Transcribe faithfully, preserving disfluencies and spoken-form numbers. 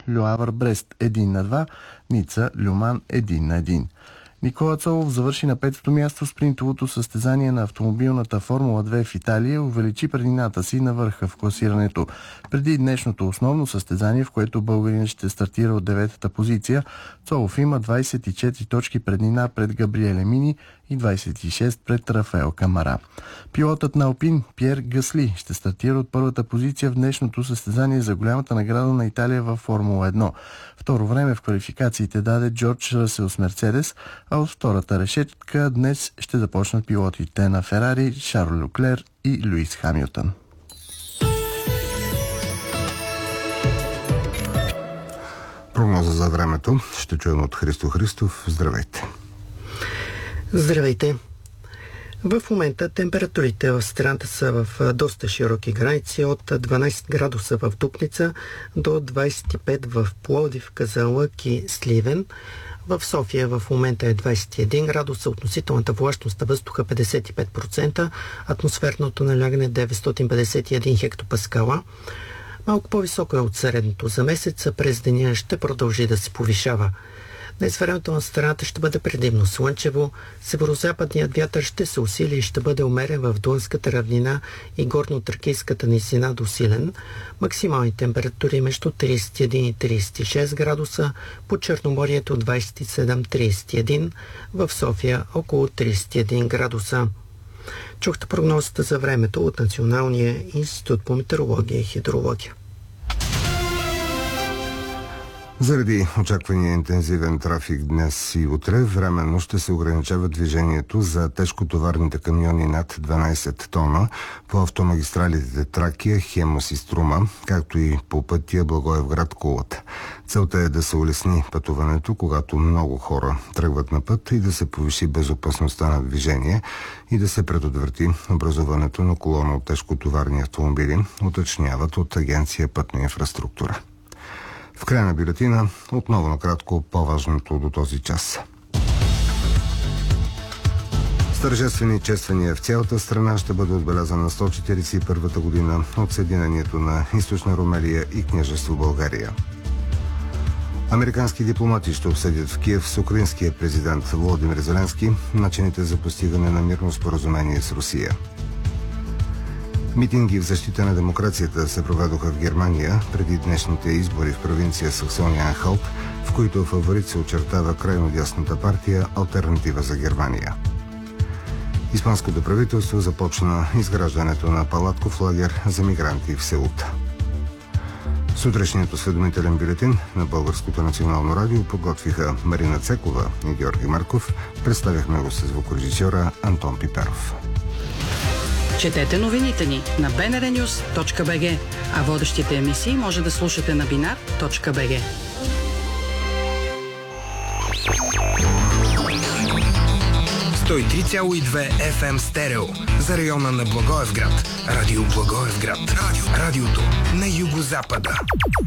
Люавър Брест едно на два, Ница Люман едно на едно. Никола Цолов завърши на петото място в спринтовото състезание на автомобилната Формула две в Италия и увеличи преднината си на върха в класирането. Преди днешното основно състезание, в което българин ще стартира от деветата позиция, Цолов има двадесет и четири точки преднина пред Габриеле Мини и двадесет и шест пред Рафаел Камара. Пилотът на Алпин Пьер Гасли ще стартира от първата позиция в днешното състезание за голямата награда на Италия във Формула едно. Второ време в квалификациите даде Джордж Ръсел с Мерцедес, а от втората решетка днес ще започнат пилотите на Ферари, Шарл Люклер и Луис Хамилтън. Прогноза за времето ще чуем от Христо Христов. Здравейте! Здравейте! В момента температурите в страната са в доста широки граници, от дванадесет градуса в Дупница до двадесет и пет в Пловдив, Казанлък и Сливен. В София в момента е двадесет и един градуса, относителната влажност на въздуха петдесет и пет процента, атмосферното налягане деветстотин петдесет и един хектопаскала. Малко по-високо е от средното за месеца, през деня ще продължи да се повишава. Днес времето на страната ще бъде предимно слънчево, северозападният вятър ще се усили и ще бъде умерен в Дунската равнина и горно-тракийската низина до силен. Максимални температури между тридесет и един и тридесет и шест градуса, по Черноморието двадесет и седем до тридесет и един, в София около тридесет и един градуса. Чухте прогнозата за времето от Националния институт по метеорология и хидрология. Заради очаквания интензивен трафик днес и утре, временно ще се ограничава движението за тежкотоварните камиони над дванадесет тона по автомагистралите Тракия, Хемус и Струма, както и по пътя Благоевград – Кулата. Целта е да се улесни пътуването, когато много хора тръгват на път, и да се повиши безопасността на движение и да се предотврати образуването на колона от тежкотоварни автомобили, уточняват от Агенция Пътна инфраструктура. В края на бюлетина отново накратко по-важното до този час. С тържествени чествания в цялата страна ще бъде отбелязана сто четиридесет и първата година от съединението на Източна Румелия и Княжество България. Американски дипломати ще обсъдят в Киев с украинския президент Володимир Зеленски начините за постигане на мирно споразумение с Русия. Митинги в защита на демокрацията се проведоха в Германия преди днешните избори в провинция Саксония-Анхалт, в които фаворит се очертава крайно дясната партия Алтернатива за Германия. Испанското правителство започна изграждането на палатков лагер за мигранти в Сеута. Сутрешният осведомителен бюлетин на Българското национално радио подготвиха Марина Цекова и Георги Марков. Представяхме го с звукорежисьора Антон Пиперов. Четете новините ни на би ен ар нюс точка би джи, а водещите емисии може да слушате на бинар точка би джи. сто и три цяло и две еф ем стерео за района на Благоевград. Радио Благоевград. Радио. Радиото на югозапада.